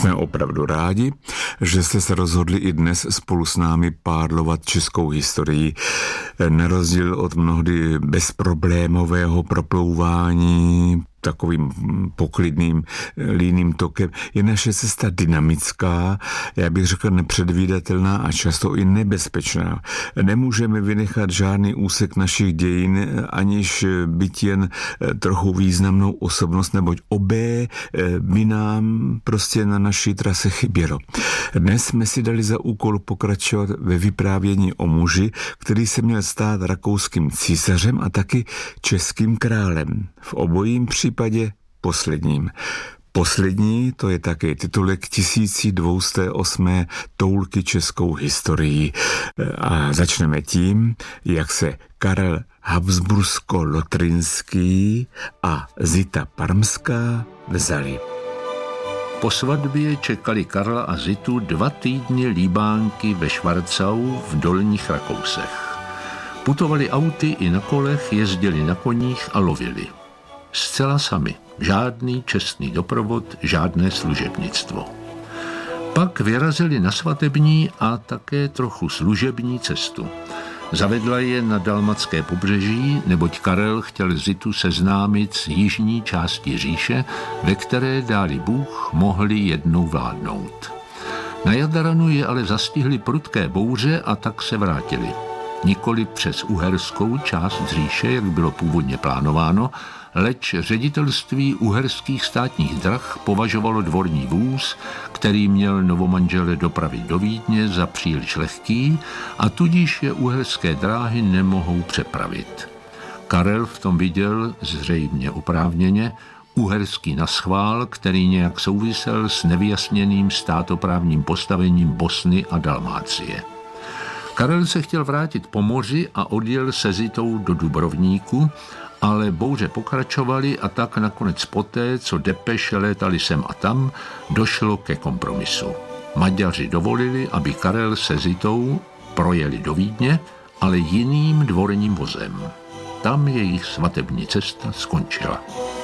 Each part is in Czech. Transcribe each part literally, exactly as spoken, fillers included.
Jsme opravdu rádi, že jste se rozhodli i dnes spolu s námi pádlovat českou historii. Na rozdíl od mnohdy bezproblémového proplouvání takovým poklidným líným tokem je naše cesta dynamická, já bych řekl nepředvídatelná a často i nebezpečná. Nemůžeme vynechat žádný úsek našich dějin, aniž být jen trochu významnou osobnost, neboť obé by nám prostě na naší trase chybělo. Dnes jsme si dali za úkol pokračovat ve vyprávění o muži, který se měl stát rakouským císařem a taky českým králem. V obojím případě posledním. Poslední, to je také titulek tisíc dvě stě osm toulky českou historií. A začneme tím, jak se Karel Habsbursko-Lotrinský a Zita Parmská vzali. Po svatbě čekali Karla a Zitu dva týdny líbánky ve Schwarzau v Dolních Rakousech. Putovali auty i na kolech, jezdili na koních a lovili. Zcela sami. Žádný čestný doprovod, žádné služebnictvo. Pak vyrazili na svatební a také trochu služební cestu. Zavedla je na dalmatské pobřeží, neboť Karel chtěl Zitu seznámit s jižní části říše, ve které dáli Bůh mohli jednou vládnout. Na Jadranu je ale zastihly prudké bouře a tak se vrátili. Nikoli přes uherskou část říše, jak bylo původně plánováno, leč ředitelství uherských státních drah považovalo dvorní vůz, který měl novomanžele dopravit do Vídně, za příliš lehký a tudíž je uherské dráhy nemohou přepravit. Karel v tom viděl, zřejmě oprávněně, uherský naschvál, který nějak souvisel s nevyjasněným státoprávním postavením Bosny a Dalmácie. Karel se chtěl vrátit po moři a odjel se Zitou do Dubrovníku, ale bouře pokračovaly a tak nakonec poté, co depeše létaly sem a tam, došlo ke kompromisu. Maďaři dovolili, aby Karel se Zitou projeli do Vídně, ale jiným dvorním vozem. Tam jejich svatební cesta skončila.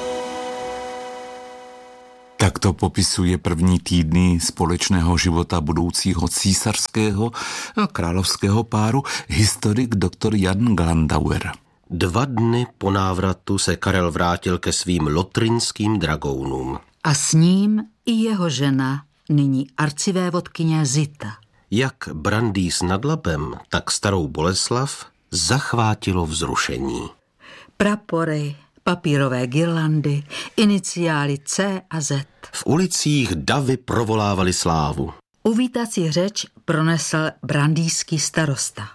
Tak to popisuje první týdny společného života budoucího císařského a královského páru historik doktor Jan Glandauer. Dva dny po návratu se Karel vrátil ke svým lotrinským dragounům. A s ním i jeho žena, nyní arcivévodkyně Zita. Jak Brandýs nad Labem, tak starou Boleslav zachvátilo vzrušení. Prapory, papírové girlandy, iniciály C a Z. V ulicích davy provolávali slávu. Uvítací řeč pronesl brandýský starosta.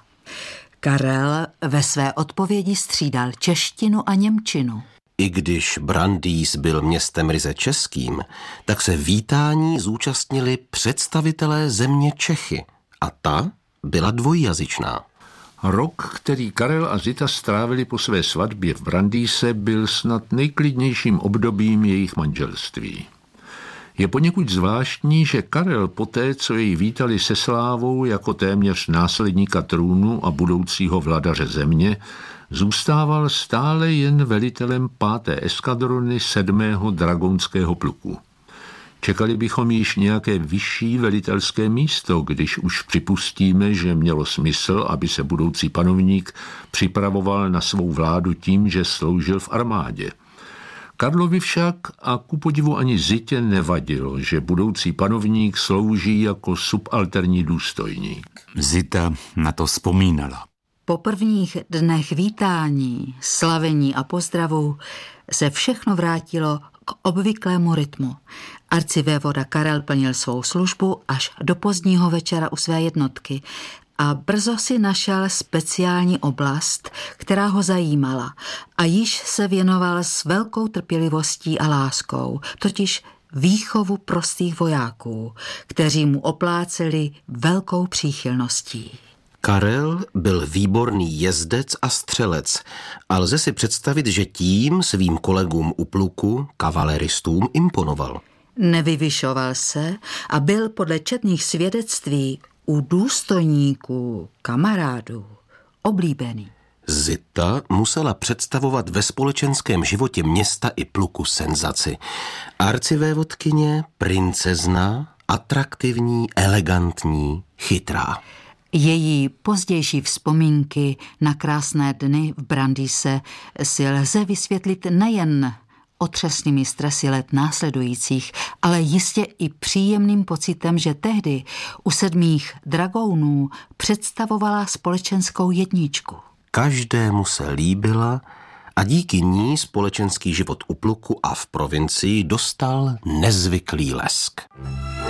Karel ve své odpovědi střídal češtinu a němčinu. I když Brandýs byl městem ryze českým, tak se vítání zúčastnili představitelé země Čechy a ta byla dvojjazyčná. Rok, který Karel a Zita strávili po své svatbě v Brandýse, byl snad nejklidnějším obdobím jejich manželství. Je poněkud zvláštní, že Karel poté, co jej vítali se slávou jako téměř následníka trůnu a budoucího vladaře země, zůstával stále jen velitelem páté eskadrony sedmého dragonského pluku. Čekali bychom již nějaké vyšší velitelské místo, když už připustíme, že mělo smysl, aby se budoucí panovník připravoval na svou vládu tím, že sloužil v armádě. Karlovi však a ku podivu ani Zitě nevadilo, že budoucí panovník slouží jako subalterní důstojník. Zita na to vzpomínala. Po prvních dnech vítání, slavení a pozdravu se všechno vrátilo k obvyklému rytmu. Arcivévoda Karel plnil svou službu až do pozdního večera u své jednotky a brzo si našel speciální oblast, která ho zajímala a již se věnoval s velkou trpělivostí a láskou, totiž výchovu prostých vojáků, kteří mu opláceli velkou příchylností. Karel byl výborný jezdec a střelec a lze si představit, že tím svým kolegům u pluku, kavaleristům, imponoval. Nevyvyšoval se a byl podle četných svědectví u důstojníků, kamarádů, oblíbený. Zita musela představovat ve společenském životě města i pluku senzaci. Arcivévodkyně, princezna Atraktivní, elegantní, chytrá. Její pozdější vzpomínky na krásné dny v Brandýse si lze vysvětlit nejen otřesnými stresy let následujících, ale jistě i příjemným pocitem, že tehdy u sedmých dragounů představovala společenskou jedničku. Každému se líbila a díky ní společenský život u pluku a v provincii dostal nezvyklý lesk.